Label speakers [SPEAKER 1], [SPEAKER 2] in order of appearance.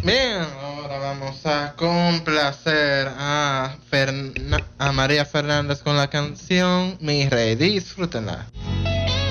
[SPEAKER 1] Bien, ahora vamos a complacer a María Fernández con la canción Mi Rey. Disfrútenla.